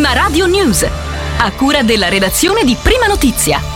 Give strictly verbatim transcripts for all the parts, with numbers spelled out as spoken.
Prima Radio News, a cura della redazione di Prima Notizia.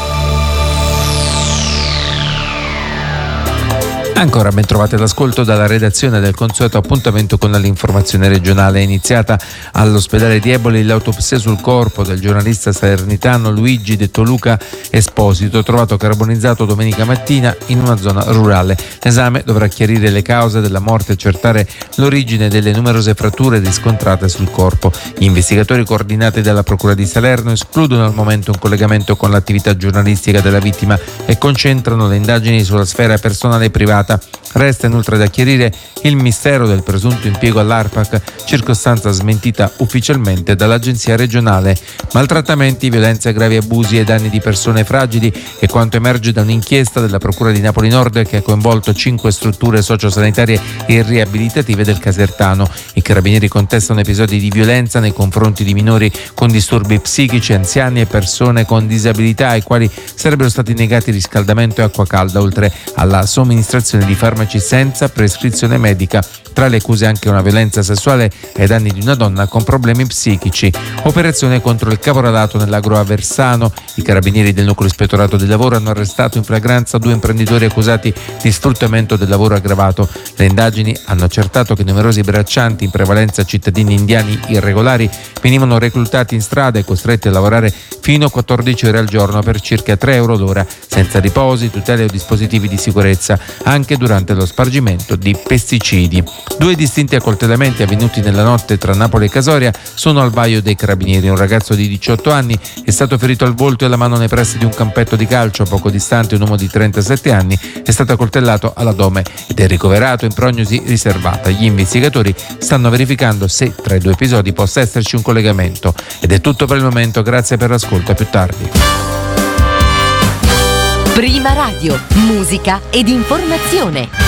Ancora ben trovate l'ascolto dalla redazione del consueto appuntamento con l'informazione regionale. È iniziata all'ospedale di Eboli l'autopsia sul corpo del giornalista salernitano Luigi detto Luca Esposito, trovato carbonizzato domenica mattina in una zona rurale. L'esame dovrà chiarire le cause della morte e accertare l'origine delle numerose fratture riscontrate sul corpo. Gli investigatori coordinati dalla Procura di Salerno escludono al momento un collegamento con l'attività giornalistica della vittima e concentrano le indagini sulla sfera personale e privata. Resta inoltre da chiarire il mistero del presunto impiego all'ARPAC, circostanza smentita ufficialmente dall'agenzia regionale. Maltrattamenti, violenze, gravi abusi e danni di persone fragili è quanto emerge da un'inchiesta della Procura di Napoli Nord che ha coinvolto cinque strutture sociosanitarie e riabilitative del Casertano. I carabinieri contestano episodi di violenza nei confronti di minori con disturbi psichici, anziani e persone con disabilità ai quali sarebbero stati negati riscaldamento e acqua calda, oltre alla somministrazione di farmaci senza prescrizione medica. Tra le accuse anche una violenza sessuale ai danni di una donna con problemi psichici. Operazione contro il caporalato nell'agro aversano. I carabinieri del nucleo ispettorato del lavoro hanno arrestato in flagranza due imprenditori accusati di sfruttamento del lavoro aggravato. Le indagini hanno accertato che numerosi braccianti, in prevalenza cittadini indiani irregolari, venivano reclutati in strada e costretti a lavorare fino a quattordici ore al giorno per circa tre euro l'ora, senza riposi, tutele o dispositivi di sicurezza, anche durante lo spargimento di pesticidi. Due distinti accoltellamenti avvenuti nella notte tra Napoli e Casoria sono al vaglio dei carabinieri. Un ragazzo di diciotto anni è stato ferito al volto e alla mano nei pressi di un campetto di calcio. Poco distante un uomo di trentasette anni è stato accoltellato all'addome ed è ricoverato in prognosi riservata. Gli investigatori stanno verificando se tra i due episodi possa esserci un collegamento. Ed è tutto per il momento, grazie per l'ascolto, a più tardi. Prima Radio, musica ed informazione.